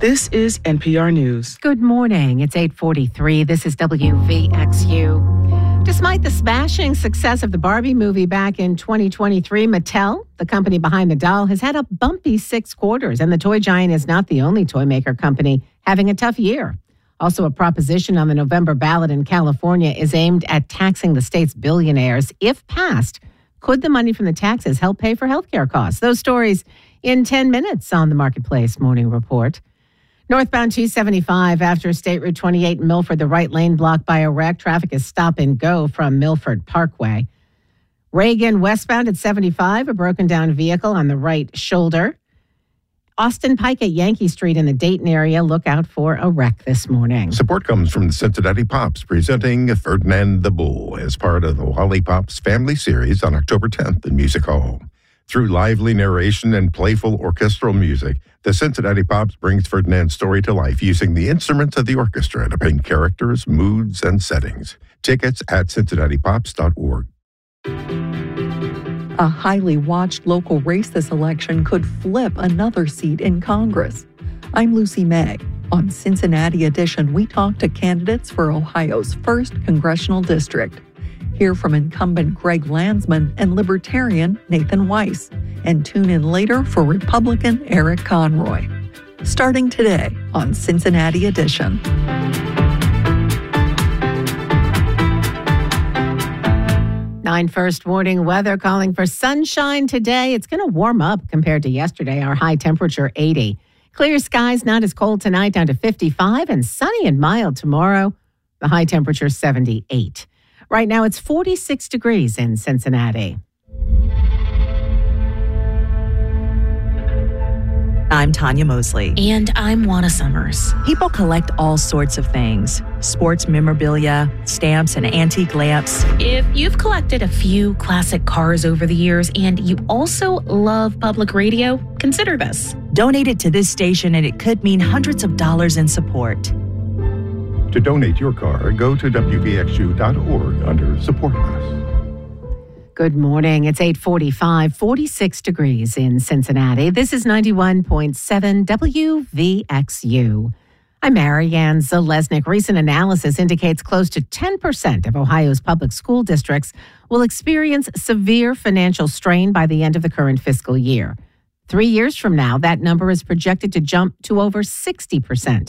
This is NPR News. Good morning. It's 8:43. This is WVXU. Despite the smashing success of the Barbie movie back in 2023, Mattel, the company behind the doll, has had a bumpy 6 quarters, and the toy giant is not the only toy maker company having a tough year. Also, a proposition on the November ballot in California is aimed at taxing the state's billionaires. If passed, could the money from the taxes help pay for healthcare costs? Those stories in 10 minutes on the Marketplace Morning Report. Northbound 275 after State Route 28 in Milford, the right lane blocked by a wreck. Traffic is stop and go from Milford Parkway. Reagan westbound at 75, a broken down vehicle on the right shoulder. Austin Pike at Yankee Street in the Dayton area. Look out for a wreck this morning. Support comes from the Cincinnati Pops, presenting Ferdinand the Bull as part of the Lollipops Family Series on October 10th in Music Hall. Through lively narration and playful orchestral music, the Cincinnati Pops brings Ferdinand's story to life using the instruments of the orchestra to paint characters, moods, and settings. Tickets at cincinnatipops.org. A highly watched local race this election could flip another seat in Congress. I'm Lucy May. On Cincinnati Edition, we talk to candidates for Ohio's 1st congressional district. Hear from incumbent Greg Landsman and Libertarian Nathan Weiss. And tune in later for Republican Eric Conroy. Starting today on Cincinnati Edition. 9 first warning weather calling for sunshine today. It's going to warm up compared to yesterday. Our high temperature 80. Clear skies, not as cold tonight, down to 55, and sunny and mild tomorrow. The high temperature 78. Right now it's 46 degrees in Cincinnati. I'm Tanya Mosley. And I'm Juana Summers. People collect all sorts of things. Sports memorabilia, stamps, and antique lamps. If you've collected a few classic cars over the years and you also love public radio, consider this. Donate it to this station and it could mean hundreds of dollars in support. To donate your car, go to WVXU.org under Support Us. Good morning. It's 8:45, 46 degrees in Cincinnati. This is 91.7 WVXU. I'm Marianne Zalesnik. Recent analysis indicates close to 10% of Ohio's public school districts will experience severe financial strain by the end of the current fiscal year. 3 years from now, that number is projected to jump to over 60%.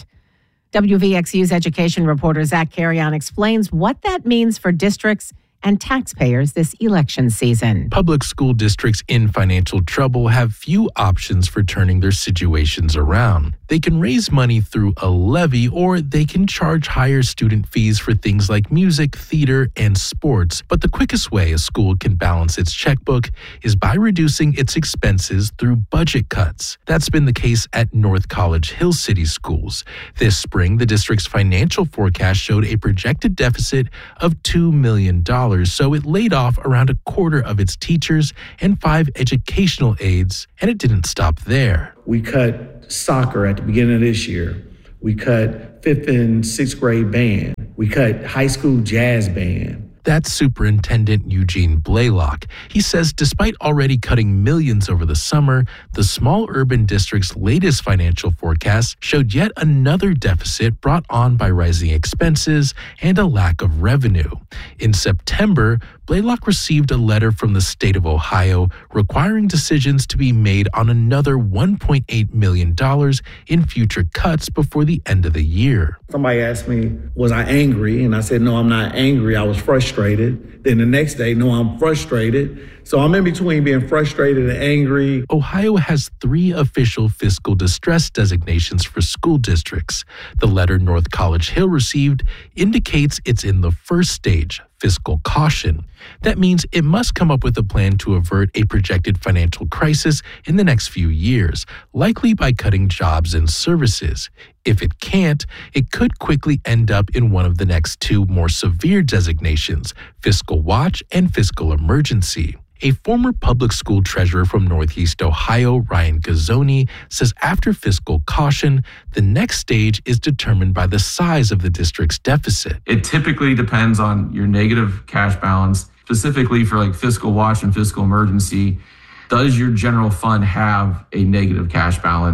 WVXU's education reporter Zach Carrion explains what that means for districts and taxpayers this election season. Public school districts in financial trouble have few options for turning their situations around. They can raise money through a levy, or they can charge higher student fees for things like music, theater, and sports. But the quickest way a school can balance its checkbook is by reducing its expenses through budget cuts. That's been the case at North College Hill City Schools. This spring, the district's financial forecast showed a projected deficit of $2 million. So it laid off around a quarter of its teachers and 5 educational aides, and it didn't stop there. We cut soccer at the beginning of this year. We cut 5th and 6th grade band. We cut high school jazz band. That's Superintendent Eugene Blaylock. He says despite already cutting millions over the summer, the small urban district's latest financial forecast showed yet another deficit brought on by rising expenses and a lack of revenue. In September, Blaylock received a letter from the state of Ohio requiring decisions to be made on another $1.8 million in future cuts before the end of the year. Somebody asked me, was I angry? And I said, no, I'm not angry. I was frustrated. Then the next day, no, I'm frustrated. So I'm in between being frustrated and angry. Ohio has 3 official fiscal distress designations for school districts. The letter North College Hill received indicates it's in the first stage, fiscal caution. That means it must come up with a plan to avert a projected financial crisis in the next few years, likely by cutting jobs and services. If it can't, it could quickly end up in one of the next 2 more severe designations, fiscal watch and fiscal emergency. A former public school treasurer from Northeast Ohio, Ryan Gazzoni, says after fiscal caution, the next stage is determined by the size of the district's deficit. It typically depends on your negative cash balance, specifically for like fiscal watch and fiscal emergency. Does your general fund have a negative cash balance?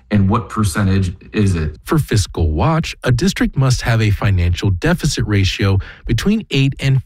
and what percentage is it? For Fiscal Watch, a district must have a financial deficit ratio between 8 and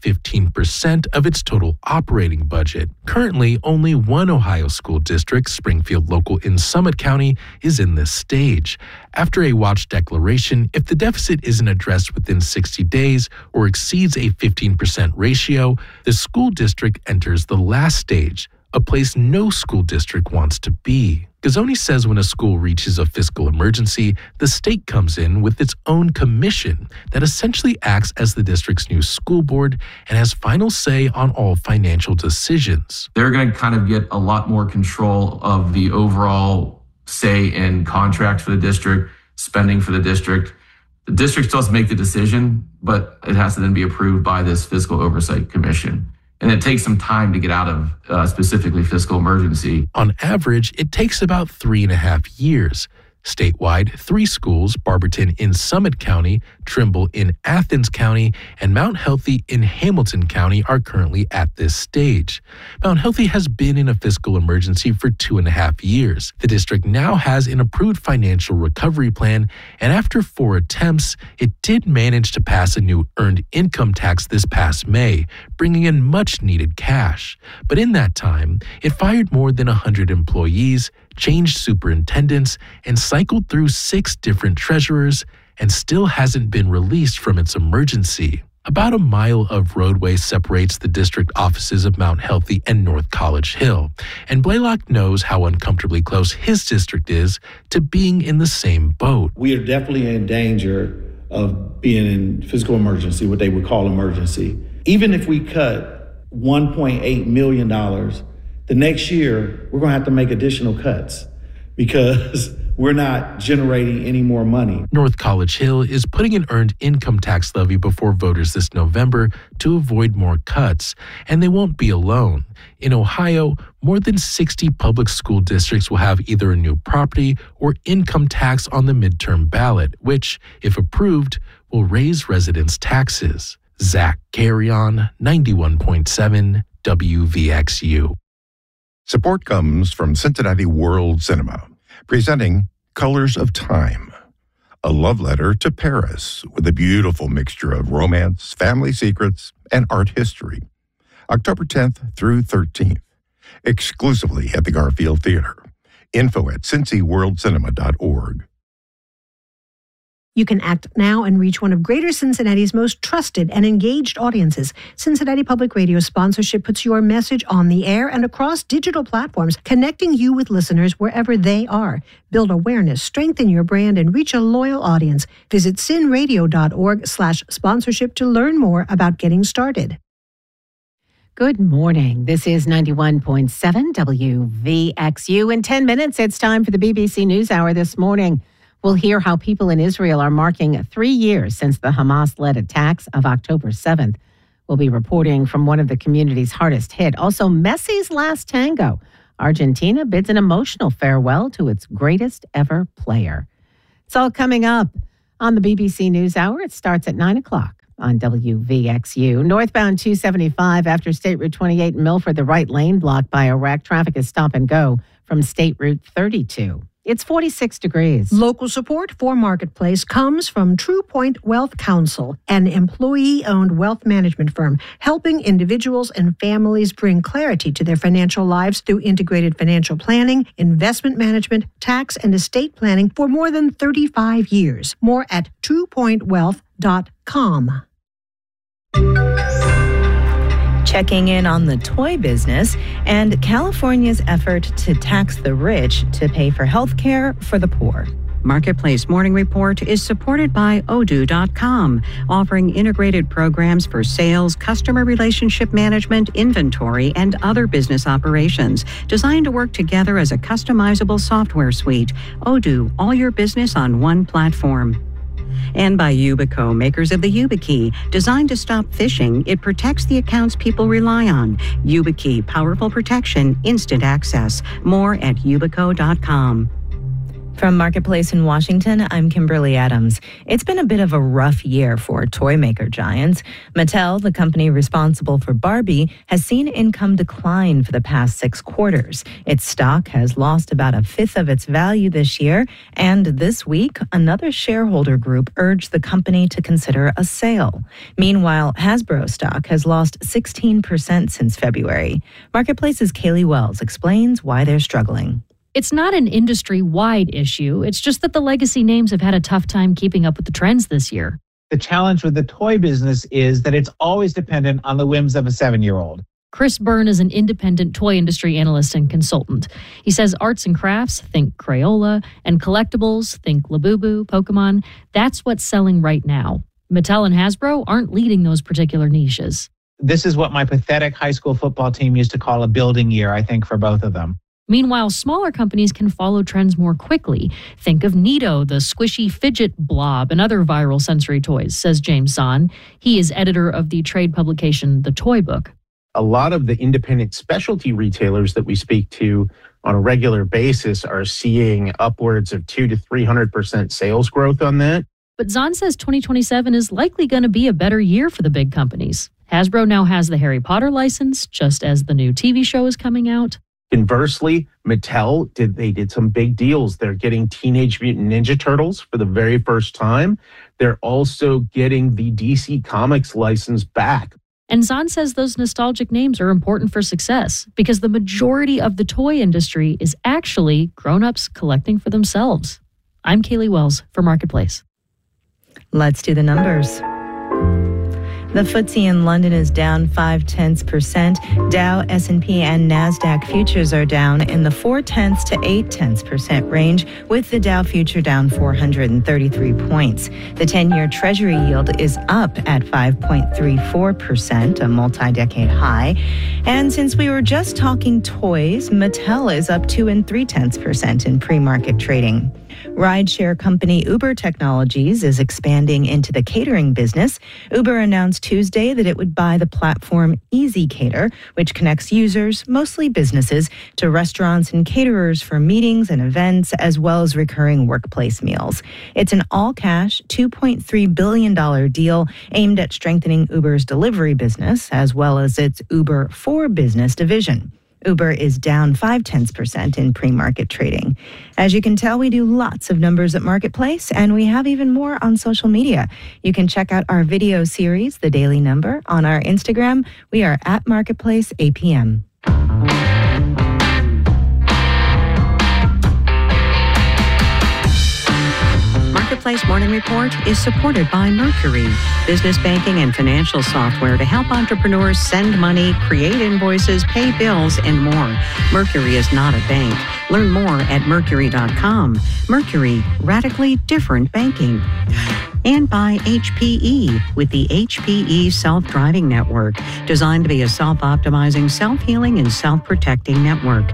15% of its total operating budget. Currently, only one Ohio school district, Springfield Local in Summit County, is in this stage. After a Watch declaration, if the deficit isn't addressed within 60 days or exceeds a 15% ratio, the school district enters the last stage, a place no school district wants to be. Gazzoni says when a school reaches a fiscal emergency, the state comes in with its own commission that essentially acts as the district's new school board and has final say on all financial decisions. They're going to kind of get a lot more control of the overall say in contracts for the district, spending for the district. The district still has to make the decision, but it has to then be approved by this fiscal oversight commission. And it takes some time to get out of specifically fiscal emergency. On average, it takes about 3.5 years. Statewide, 3 schools, Barberton in Summit County, Trimble in Athens County, and Mount Healthy in Hamilton County are currently at this stage. Mount Healthy has been in a fiscal emergency for 2.5 years. The district now has an approved financial recovery plan, and after 4 attempts, it did manage to pass a new earned income tax this past May, bringing in much-needed cash. But in that time, it fired more than 100 employees, changed superintendents, and cycled through 6 different treasurers, and still hasn't been released from its emergency. About a mile of roadway separates the district offices of Mount Healthy and North College Hill, and Blaylock knows how uncomfortably close his district is to being in the same boat. We are definitely in danger of being in fiscal emergency, what they would call emergency. Even if we cut $1.8 million, the next year, we're going to have to make additional cuts because we're not generating any more money. North College Hill is putting an earned income tax levy before voters this November to avoid more cuts, and they won't be alone. In Ohio, more than 60 public school districts will have either a new property or income tax on the midterm ballot, which, if approved, will raise residents' taxes. Zach Carrion, 91.7 WVXU. Support comes from Cincinnati World Cinema, presenting Colors of Time, a love letter to Paris with a beautiful mixture of romance, family secrets, and art history. October 10th through 13th, exclusively at the Garfield Theater. Info at cincyworldcinema.org. You can act now and reach one of Greater Cincinnati's most trusted and engaged audiences. Cincinnati Public Radio sponsorship puts your message on the air and across digital platforms, connecting you with listeners wherever they are. Build awareness, strengthen your brand, and reach a loyal audience. Visit cinradio.org/sponsorship to learn more about getting started. Good morning. This is 91.7 WVXU. In 10 minutes, it's time for the BBC NewsHour this morning. We'll hear how people in Israel are marking 3 years since the Hamas-led attacks of October 7th. We'll be reporting from one of the community's hardest hit. Also, Messi's last tango. Argentina bids an emotional farewell to its greatest ever player. It's all coming up on the BBC NewsHour. It starts at 9 o'clock on WVXU. Northbound 275 after State Route 28 in Milford, the right lane blocked by a wreck. Traffic is stop and go from State Route 32. It's 46 degrees. Local support for Marketplace comes from True Point Wealth Counsel, an employee-owned wealth management firm helping individuals and families bring clarity to their financial lives through integrated financial planning, investment management, tax, and estate planning for more than 35 years. More at truepointwealth.com. Checking in on the toy business and California's effort to tax the rich to pay for health care for the poor. Marketplace Morning Report is supported by Odoo.com, offering integrated programs for sales, customer relationship management, inventory, and other business operations, designed to work together as a customizable software suite. Odoo, all your business on one platform. And by Yubico, makers of the YubiKey. Designed to stop phishing, it protects the accounts people rely on. YubiKey, powerful protection, instant access. More at Yubico.com. From Marketplace in Washington, I'm Kimberly Adams. It's been a bit of a rough year for toy maker giants. Mattel, the company responsible for Barbie, has seen income decline for the past 6 quarters. Its stock has lost about a fifth of its value this year, and this week, another shareholder group urged the company to consider a sale. Meanwhile, Hasbro stock has lost 16% since February. Marketplace's Kaylee Wells explains why they're struggling. It's not an industry-wide issue. It's just that the legacy names have had a tough time keeping up with the trends this year. The challenge with the toy business is that it's always dependent on the whims of a 7-year-old. Chris Byrne is an independent toy industry analyst and consultant. He says arts and crafts, think Crayola, and collectibles, think Labubu, Pokemon, that's what's selling right now. Mattel and Hasbro aren't leading those particular niches. This is what my pathetic high school football team used to call a building year, I think, for both of them. Meanwhile, smaller companies can follow trends more quickly. Think of Neato, the squishy fidget blob, and other viral sensory toys, says James Zahn. He is editor of the trade publication The Toy Book. A lot of the independent specialty retailers that we speak to on a regular basis are seeing upwards of 200% to 300% sales growth on that. But Zahn says 2027 is likely going to be a better year for the big companies. Hasbro now has the Harry Potter license, just as the new TV show is coming out. Conversely, Mattel did some big deals. They're getting Teenage Mutant Ninja Turtles for the very first time. They're also getting the DC Comics license back. And Zahn says those nostalgic names are important for success because the majority of the toy industry is actually grown-ups collecting for themselves. I'm Kaylee Wells for Marketplace. Let's do the numbers. The FTSE in London is down 0.5%. Dow, S&P, and NASDAQ futures are down in the 0.4% to 0.8% range, with the Dow future down 433 points. The 10-year Treasury yield is up at 5.34%, a multi-decade high. And since we were just talking toys, Mattel is up 2 3/10% in pre-market trading. Rideshare company Uber Technologies is expanding into the catering business. Uber announced Tuesday that it would buy the platform EasyCater, which connects users, mostly businesses, to restaurants and caterers for meetings and events, as well as recurring workplace meals. It's an all-cash, $2.3 billion deal aimed at strengthening Uber's delivery business, as well as its Uber for Business division. Uber is down 0.5% in pre-market trading. As you can tell, we do lots of numbers at Marketplace, and we have even more on social media. You can check out our video series, The Daily Number, on our Instagram. We are at Marketplace APM. Marketplace Morning Report is supported by Mercury, business banking and financial software to help entrepreneurs send money, create invoices, pay bills, and more. Mercury is not a bank. Learn more at Mercury.com. Mercury, radically different banking. And by HPE, with the HPE Self-Driving Network, designed to be a self-optimizing, self-healing, and self-protecting network.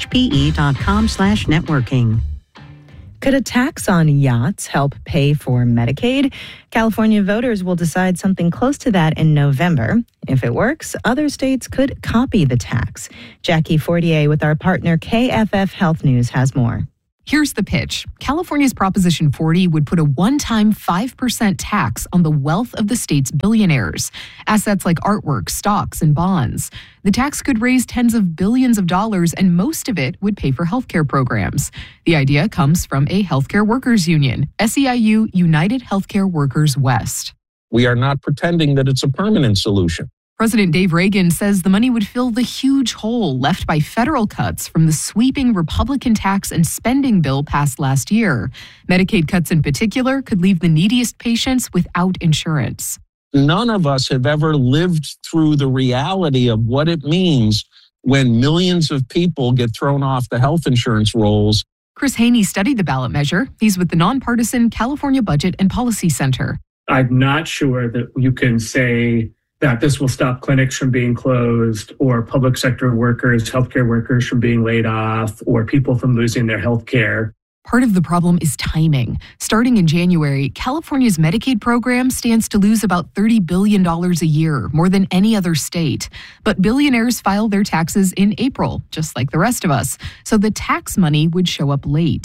HPE.com/networking. Could a tax on yachts help pay for Medicaid? California voters will decide something close to that in November. If it works, other states could copy the tax. Jackie Fortier with our partner KFF Health News has more. Here's the pitch. California's Proposition 40 would put a one-time 5% tax on the wealth of the state's billionaires, assets like artwork, stocks, and bonds. The tax could raise tens of billions of dollars, and most of it would pay for healthcare programs. The idea comes from a healthcare workers union, SEIU United Healthcare Workers West. We are not pretending that it's a permanent solution. President Dave Reagan says the money would fill the huge hole left by federal cuts from the sweeping Republican tax and spending bill passed last year. Medicaid cuts in particular could leave the neediest patients without insurance. None of us have ever lived through the reality of what it means when millions of people get thrown off the health insurance rolls. Chris Haney studied the ballot measure. He's with the nonpartisan California Budget and Policy Center. I'm not sure that you can say that this will stop clinics from being closed or public sector workers, healthcare workers from being laid off or people from losing their health care. Part of the problem is timing. Starting in January, California's Medicaid program stands to lose about $30 billion a year, more than any other state. But billionaires file their taxes in April, just like the rest of us. So the tax money would show up late.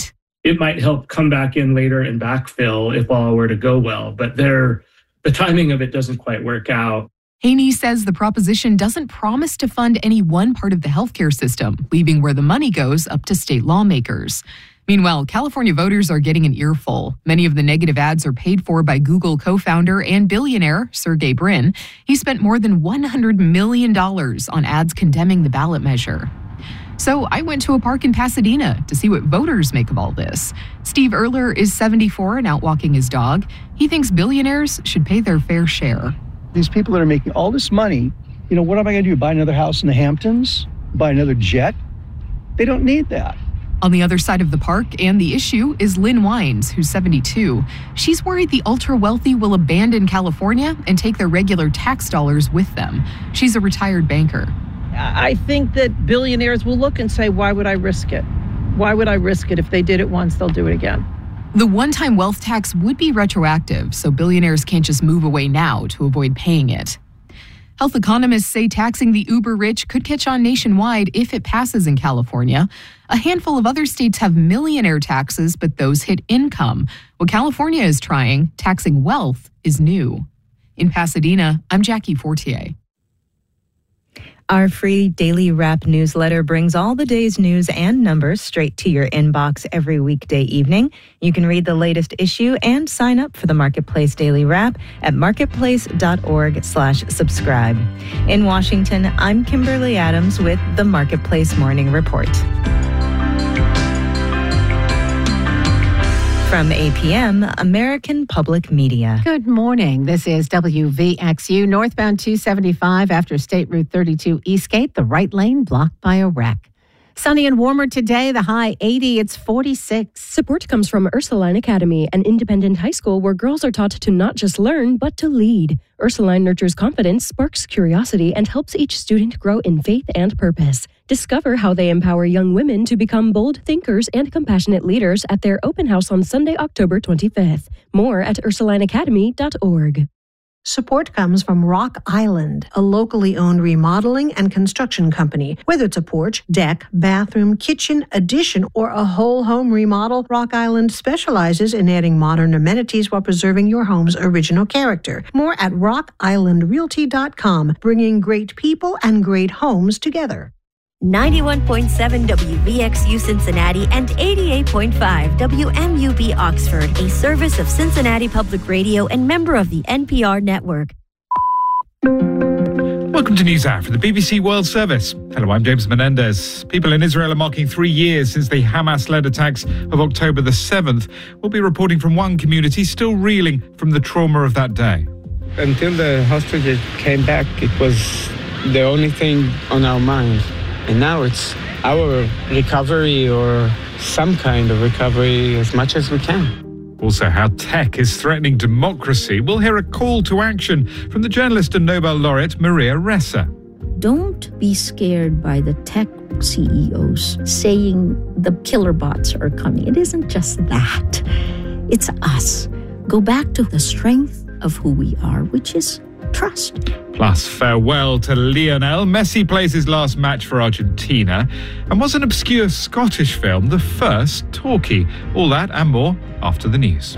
it might help come back in later and backfill if all were to go well. But the timing of it doesn't quite work out. Haney says the proposition doesn't promise to fund any one part of the healthcare system, leaving where the money goes up to state lawmakers. Meanwhile, California voters are getting an earful. Many of the negative ads are paid for by Google co-founder and billionaire Sergey Brin. He spent more than $100 million on ads condemning the ballot measure. So I went to a park in Pasadena to see what voters make of all this. Steve Erler is 74 and out walking his dog. He thinks billionaires should pay their fair share. These people that are making all this money, what am I going to do? Buy another house in the Hamptons? Buy another jet? They don't need that. On the other side of the park and the issue is Lynn Wines, who's 72. She's worried the ultra-wealthy will abandon California and take their regular tax dollars with them. She's a retired banker. I think that billionaires will look and say, why would I risk it? Why would I risk it? If they did it once, they'll do it again. The one-time wealth tax would be retroactive, so billionaires can't just move away now to avoid paying it. Health economists say taxing the uber-rich could catch on nationwide if it passes in California. A handful of other states have millionaire taxes, but those hit income. What California is trying, taxing wealth, is new. In Pasadena, I'm Jackie Fortier. Our free daily wrap newsletter brings all the day's news and numbers straight to your inbox every weekday evening. You can read the latest issue and sign up for the Marketplace Daily Wrap at marketplace.org/subscribe. In Washington, I'm Kimberly Adams with the Marketplace Morning Report. From APM, American Public Media. Good morning. This is WVXU, northbound 275 after State Route 32 Eastgate, the right lane blocked by a wreck. Sunny and warmer today, the high 80, it's 46. Support comes from Ursuline Academy, an independent high school where girls are taught to not just learn, but to lead. Ursuline nurtures confidence, sparks curiosity, and helps each student grow in faith and purpose. Discover how they empower young women to become bold thinkers and compassionate leaders at their open house on Sunday, October 25th. More at UrsulineAcademy.org. Support comes from Rock Island, a locally owned remodeling and construction company. Whether it's a porch, deck, bathroom, kitchen, addition, or a whole home remodel, Rock Island specializes in adding modern amenities while preserving your home's original character. More at rockislandrealty.com, bringing great people and great homes together. 91.7 WVXU Cincinnati and 88.5 WMUB Oxford, a service of Cincinnati Public Radio and member of the NPR network. Welcome to NewsHour for the BBC World Service. Hello, I'm James Menendez. People in Israel are marking 3 years since the Hamas-led attacks of October the 7th. We'll be reporting from one community still reeling from the trauma of that day. Until the hostages came back, it was the only thing on our minds. And now it's our recovery or some kind of recovery as much as we can. Also, how tech is threatening democracy. We'll hear a call to action from the journalist and Nobel laureate Maria Ressa. Don't be scared by the tech CEOs saying the killer bots are coming. It isn't just that. It's us. Go back to the strength of who we are, which is trust. Plus, farewell to Lionel. Messi plays his last match for Argentina. And was an obscure Scottish film the first talkie? All that and more after the news.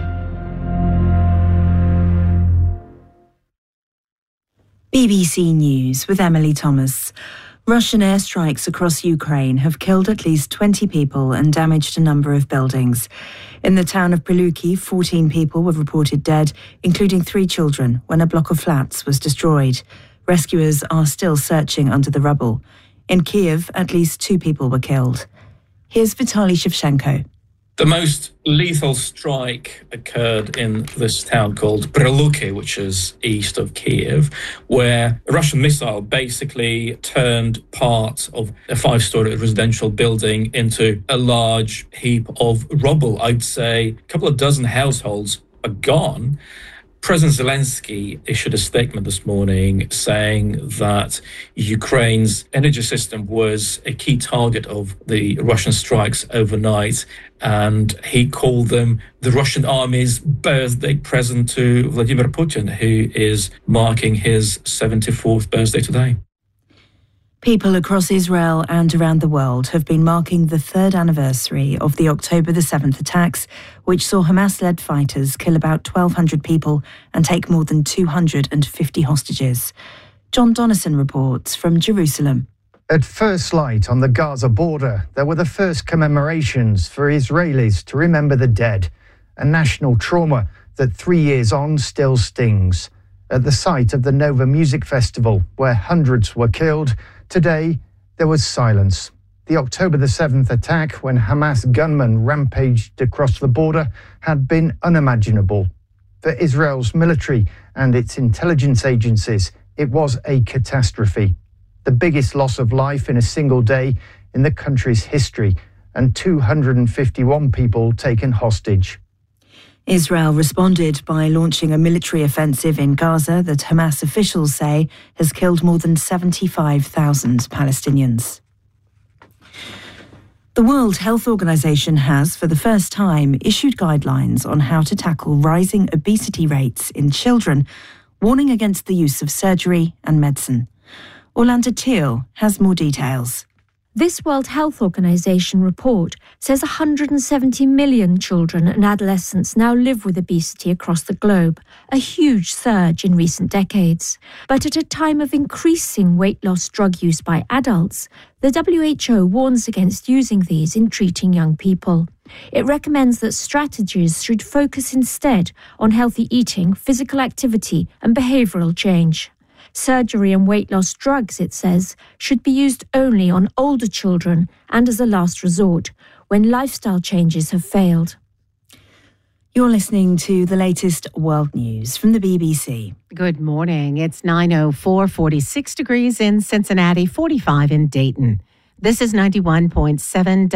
BBC News with Emily Thomas. Russian airstrikes across Ukraine have killed at least 20 people and damaged a number of buildings. In the town of Pryluki, 14 people were reported dead, including 3 children, when a block of flats was destroyed. Rescuers are still searching under the rubble. In Kiev, at least 2 people were killed. Here's Vitaly Shevchenko. The most lethal strike occurred in this town called Pryluki, which is east of Kiev, where a Russian missile basically turned part of a 5-story residential building into a large heap of rubble. I'd say a couple of dozen households are gone. President Zelensky issued a statement this morning saying that Ukraine's energy system was a key target of the Russian strikes overnight, and he called them the Russian army's birthday present to Vladimir Putin, who is marking his 74th birthday today. People across Israel and around the world have been marking the third anniversary of the October the 7th attacks, which saw Hamas-led fighters kill about 1,200 people and take more than 250 hostages. John Donnison reports from Jerusalem. At first light on the Gaza border, there were the first commemorations for Israelis to remember the dead, a national trauma that 3 years on still stings. At the site of the Nova Music Festival, where hundreds were killed, today there was silence. The October the 7th attack, when Hamas gunmen rampaged across the border, had been unimaginable. For Israel's military and its intelligence agencies, it was a catastrophe. The biggest loss of life in a single day in the country's history, and 251 people taken hostage. Israel responded by launching a military offensive in Gaza that Hamas officials say has killed more than 75,000 Palestinians. The World Health Organization has, for the first time, issued guidelines on how to tackle rising obesity rates in children, warning against the use of surgery and medicine. Orlando Teal has more details. This World Health Organization report says 170 million children and adolescents now live with obesity across the globe, a huge surge in recent decades. But at a time of increasing weight loss drug use by adults, the WHO warns against using these in treating young people. It recommends that strategies should focus instead on healthy eating, physical activity, and behavioral change. Surgery and weight loss drugs, it says, should be used only on older children and as a last resort, when lifestyle changes have failed. You're listening to the latest world news from the BBC. Good morning. It's 9:04, 46 degrees in Cincinnati, 45 in Dayton. This is 91.7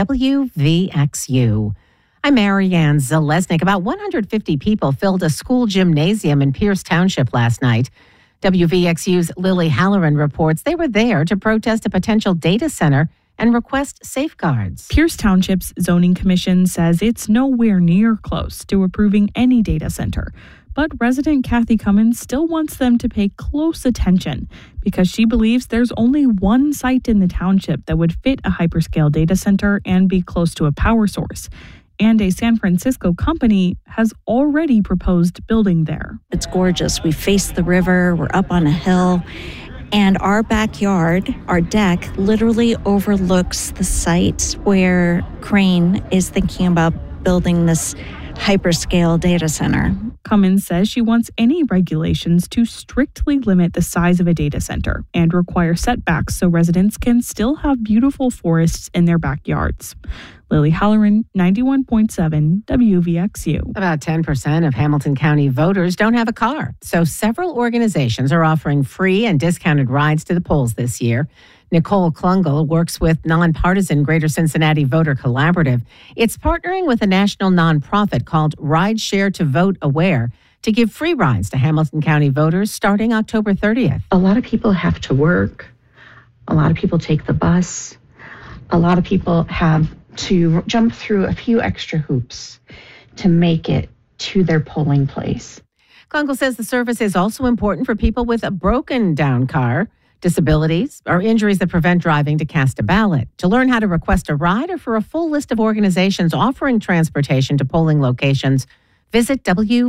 WVXU. I'm Marianne Zalesnik. About 150 people filled a school gymnasium in Pierce Township last night. WVXU's Lily Halloran reports they were there to protest a potential data center and request safeguards. Pierce Township's zoning commission says it's nowhere near close to approving any data center. But resident Kathy Cummins still wants them to pay close attention because she believes there's only one site in the township that would fit a hyperscale data center and be close to a power source. And a San Francisco company has already proposed building there. It's gorgeous. We face the river, we're up on a hill, and our backyard, our deck, literally overlooks the site where Crane is thinking about building this hyperscale data center. Cummins says she wants any regulations to strictly limit the size of a data center and require setbacks so residents can still have beautiful forests in their backyards. Lily Halloran, 91.7 WVXU. About 10% of Hamilton County voters don't have a car, so several organizations are offering free and discounted rides to the polls this year. Nicole Klungel works with nonpartisan Greater Cincinnati Voter Collaborative. It's partnering with a national nonprofit called Ride Share to Vote Aware to give free rides to Hamilton County voters starting October 30th. A lot of people have to work. A lot of people take the bus. A lot of people have to jump through a few extra hoops to make it to their polling place. Klungel says the service is also important for people with a broken down car, disabilities, or injuries that prevent driving to cast a ballot. To learn how to request a ride or for a full list of organizations offering transportation to polling locations, visit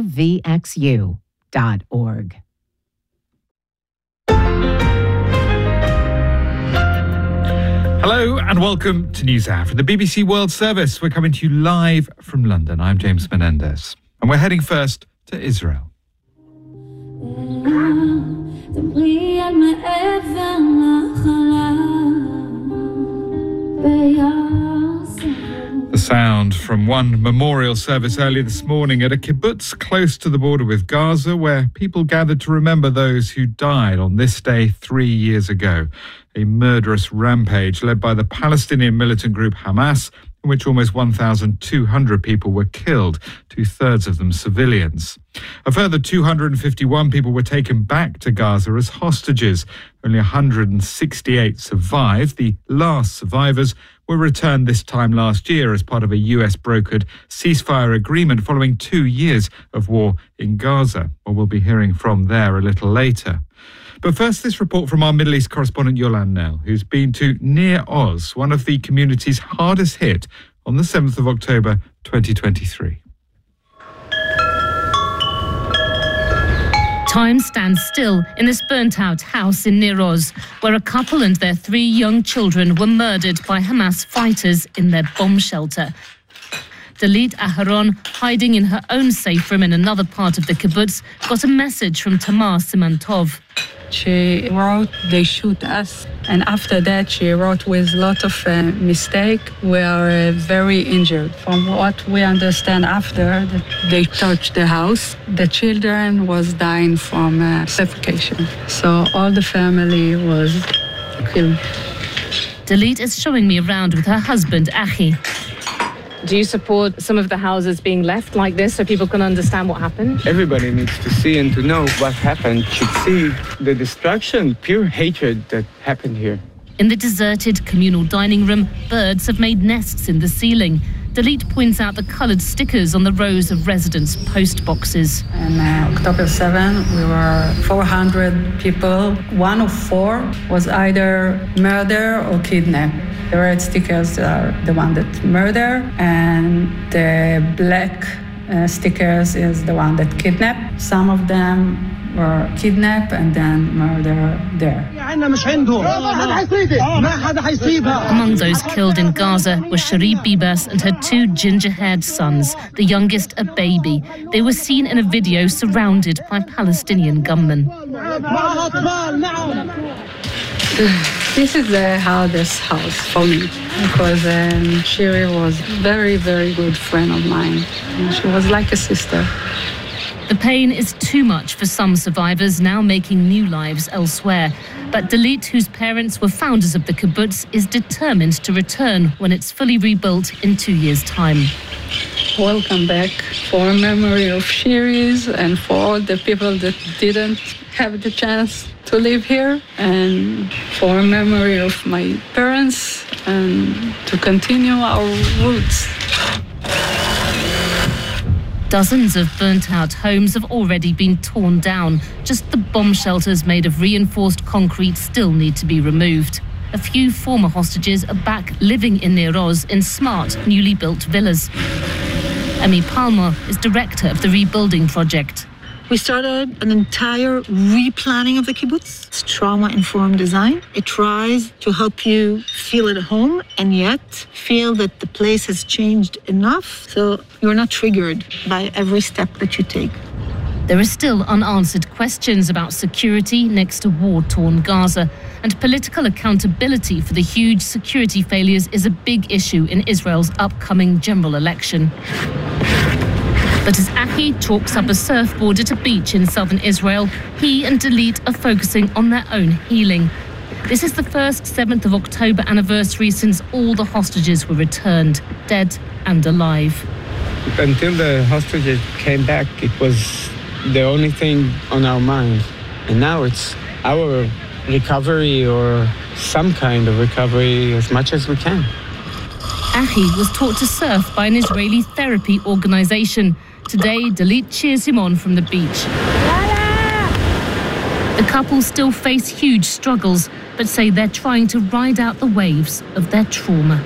WVXU.org. Hello and welcome to NewsHour from the BBC World Service. We're coming to you live from London. I'm James Menendez. And we're heading first to Israel. The sound from one memorial service early this morning at a kibbutz close to the border with Gaza, where people gathered to remember those who died on this day 3 years ago. A murderous rampage led by the Palestinian militant group Hamas, in which almost 1,200 people were killed, 2/3 of them civilians. A further 251 people were taken back to Gaza as hostages. Only 168 survived. The last survivors were returned this time last year as part of a US-brokered ceasefire agreement following 2 years of war in Gaza. Well, we'll be hearing from there a little later. But first, this report from our Middle East correspondent Yolan Nell, who's been to Nir Oz, one of the communities hardest hit, on the 7th of October 2023. Time stands still in this burnt-out house in Nir Oz, where a couple and their 3 young children were murdered by Hamas fighters in their bomb shelter. Dalit Aharon, hiding in her own safe room in another part of the kibbutz, got a message from Tamar Simantov. She wrote, "They shoot us." And after that, she wrote with a lot of mistake. We are very injured. From what we understand after, that they touched the house. The children was dying from suffocation. So all the family was killed. Dalit is showing me around with her husband, Achi. Do you support some of the houses being left like this so people can understand what happened? Everybody needs to see and to know what happened, should see the destruction, pure hatred that happened here. In the deserted communal dining room, birds have made nests in the ceiling. Dalit points out the coloured stickers on the rows of residents' post boxes. On October 7, we were 400 people. 1 of 4 was either murder or kidnap. The red stickers are the one that murder, and the black stickers is the one that kidnap. Some of them were kidnapped and then murder there. Among those killed in Gaza were Cherie Bibas and her 2 ginger-haired sons, the youngest a baby. They were seen in a video surrounded by Palestinian gunmen. This is the hardest house for me because Cherie was a very, very good friend of mine. She was like a sister. The pain is too much for some survivors, now making new lives elsewhere. But Dalit, whose parents were founders of the kibbutz, is determined to return when it's fully rebuilt in 2 years' time. Welcome back for a memory of Cherie's and for all the people that didn't have the chance to live here, and for a memory of my parents, and to continue our roots. Dozens of burnt-out homes have already been torn down. Just the bomb shelters made of reinforced concrete still need to be removed. A few former hostages are back living in Nir Oz in smart, newly built villas. Amy Palmer is director of the rebuilding project. We started an entire replanning of the kibbutz. It's trauma-informed design. It tries to help you feel at home and yet feel that the place has changed enough so you're not triggered by every step that you take. There are still unanswered questions about security next to war-torn Gaza, and political accountability for the huge security failures is a big issue in Israel's upcoming general election. But as Achi chalks up a surfboard at a beach in southern Israel, he and Dalit are focusing on their own healing. This is the first 7th of October anniversary since all the hostages were returned, dead and alive. Until the hostages came back, it was the only thing on our minds. And now it's our recovery or some kind of recovery as much as we can. Achi was taught to surf by an Israeli therapy organization. Today, Dalit cheers him on from the beach. The couple still face huge struggles, but say they're trying to ride out the waves of their trauma.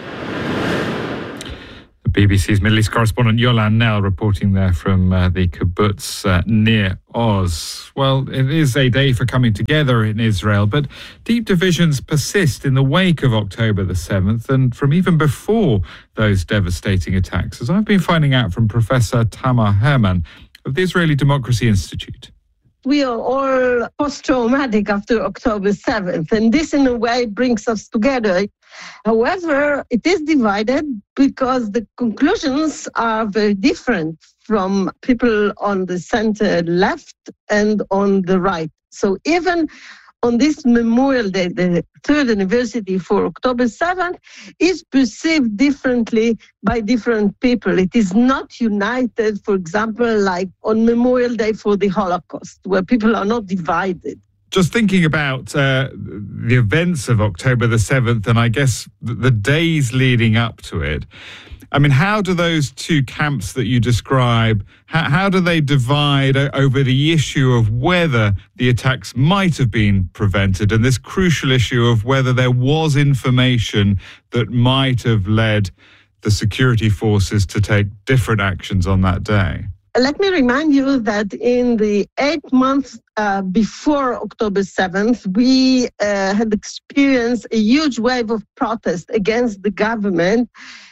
BBC's Middle East correspondent Yolan Nell reporting there from the kibbutz Nir Oz. Well, it is a day for coming together in Israel, but deep divisions persist in the wake of October the 7th and from even before those devastating attacks, as I've been finding out from Professor Tamar Herman of the Israeli Democracy Institute. We are all post-traumatic after October 7th, and this in a way brings us together. However, it is divided because the conclusions are very different from people on the center left and on the right. So even on this Memorial Day, the 3rd anniversary for October 7th, is perceived differently by different people. It is not united, for example, like on Memorial Day for the Holocaust, where people are not divided. Just thinking about the events of October the 7th and I guess the days leading up to it, I mean, how do those two camps that you describe, how do they divide over the issue of whether the attacks might have been prevented and this crucial issue of whether there was information that might have led the security forces to take different actions on that day? Let me remind you that in the 8 months before October 7th, we had experienced a huge wave of protest against the government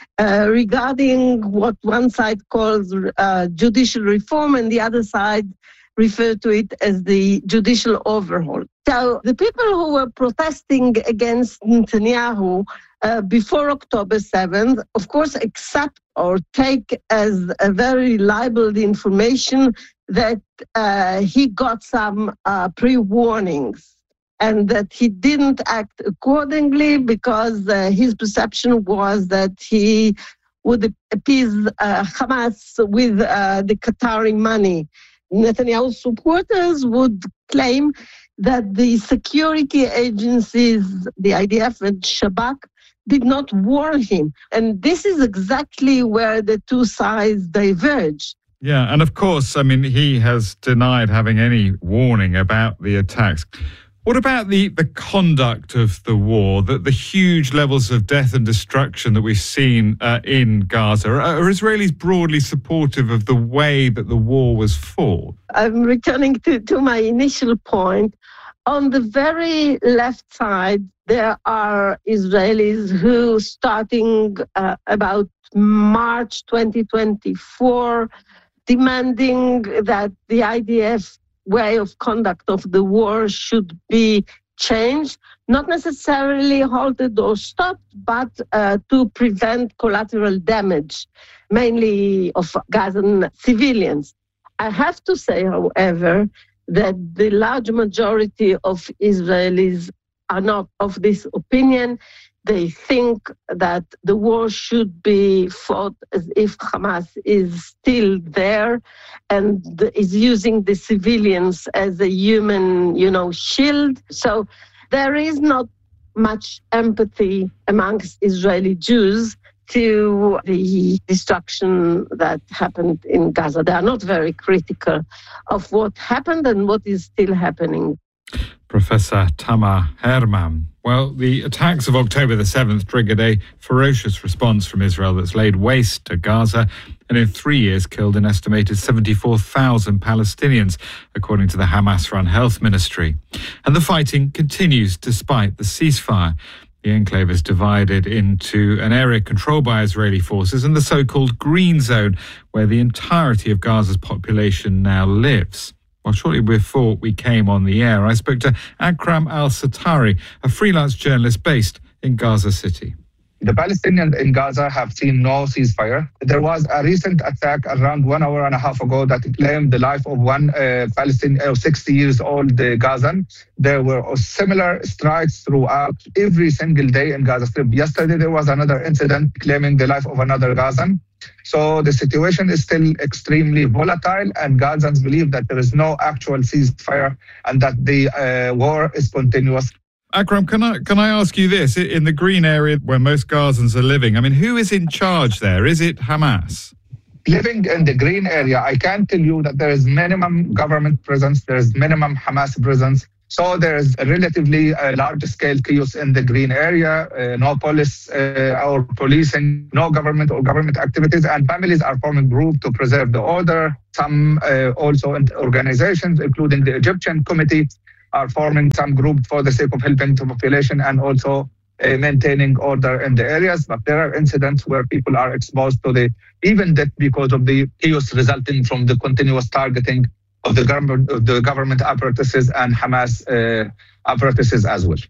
regarding what one side calls judicial reform and the other side refer to it as the judicial overhaul. So the people who were protesting against Netanyahu before October 7th, of course, accept or take as a very reliable the information that he got some pre-warnings and that he didn't act accordingly because his perception was that he would appease Hamas with the Qatari money. Netanyahu's supporters would claim that the security agencies, the IDF and Shabak, did not warn him. And this is exactly where the two sides diverge. Yeah, and of course, I mean, he has denied having any warning about the attacks. What about the conduct of the war, the huge levels of death and destruction that we've seen in Gaza? Are Israelis broadly supportive of the way that the war was fought? I'm returning to my initial point. On the very left side, there are Israelis who, starting about March 2024, demanding that the IDF way of conduct of the war should be changed, not necessarily halted or stopped, but to prevent collateral damage, mainly of Gazan civilians. I have to say, however, that the large majority of Israelis are not of this opinion. They think that the war should be fought as if Hamas is still there and is using the civilians as a human, shield. So there is not much empathy amongst Israeli Jews to the destruction that happened in Gaza. They are not very critical of what happened and what is still happening. Professor Tamar Herman. Well, the attacks of October the 7th triggered a ferocious response from Israel that's laid waste to Gaza and in 3 years killed an estimated 74,000 Palestinians, according to the Hamas-run health ministry. And the fighting continues despite the ceasefire. The enclave is divided into an area controlled by Israeli forces and the so-called Green Zone, where the entirety of Gaza's population now lives. Well, shortly before we came on the air, I spoke to Akram al-Satari, a freelance journalist based in Gaza City. The Palestinians in Gaza have seen no ceasefire. There was a recent attack around 1 hour and a half ago that claimed the life of one Palestinian, 60 years old Gazan. There were similar strikes throughout every single day in Gaza Strip. Yesterday, there was another incident claiming the life of another Gazan. So the situation is still extremely volatile, and Gazans believe that there is no actual ceasefire and that the war is continuous. Akram, can I ask you this? In the green area where most Gazans are living, I mean, who is in charge there? Is it Hamas? Living in the green area, I can tell you that there is minimum government presence, there is minimum Hamas presence. So there is a relatively large-scale chaos in the green area, no police or policing, no government or government activities, and families are forming groups to preserve the order. Some also organizations, including the Egyptian Committee, are forming some group for the sake of helping the population and also maintaining order in the areas. But there are incidents where people are exposed to even death because of the chaos resulting from the continuous targeting of the government apparatuses and Hamas apparatuses as well.